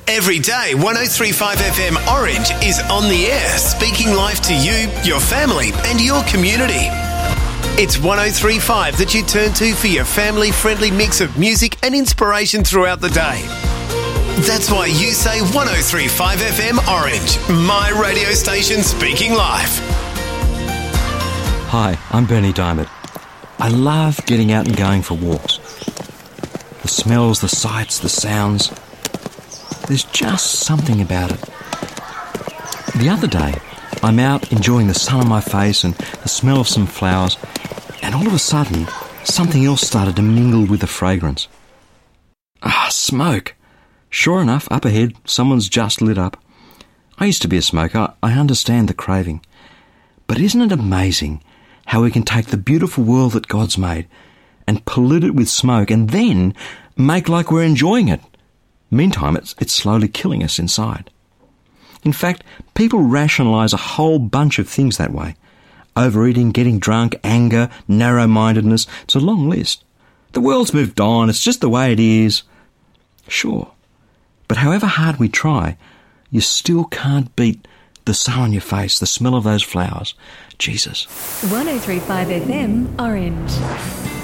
Every day, 103.5 FM Orange is on the air, speaking life to you, your family and your community. It's 103.5 that you turn to for your family-friendly mix of music and inspiration throughout the day. That's why you say 103.5 FM Orange, my radio station speaking life. Hi, I'm Bernie Diamond. I love getting out and going for walks. The smells, the sights, the sounds. There's just something about it. The other day, I'm out enjoying the sun on my face and the smell of some flowers, and all of a sudden, something else started to mingle with the fragrance. Smoke. Sure enough, up ahead, someone's just lit up. I used to be a smoker. I understand the craving. But isn't it amazing how we can take the beautiful world that God's made and pollute it with smoke and then make like we're enjoying it? Meantime, it's slowly killing us inside. In fact, people rationalise a whole bunch of things that way. Overeating, getting drunk, anger, narrow-mindedness. It's a long list. The world's moved on. It's just the way it is. Sure. But however hard we try, you still can't beat the sun on your face, the smell of those flowers. Jesus. 103.5 FM Orange.